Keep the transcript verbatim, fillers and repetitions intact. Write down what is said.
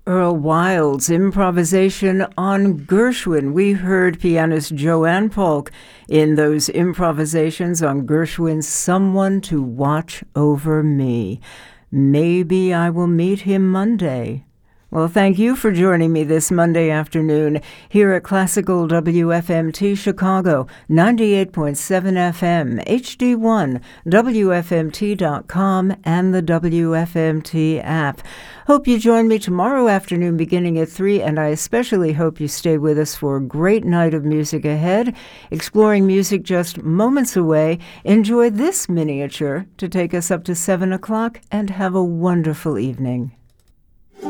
Earl Wild's improvisation on Gershwin. We heard pianist Joanne Polk in those improvisations on Gershwin's Someone to Watch Over Me. Maybe I will meet him Monday. Well, thank you for joining me this Monday afternoon here at Classical W F M T Chicago, ninety-eight point seven F M, H D one, W F M T dot com, and the W F M T app. Hope you join me tomorrow afternoon beginning at three, and I especially hope you stay with us for a great night of music ahead. Exploring music just moments away, enjoy this miniature to take us up to seven o'clock, and have a wonderful evening.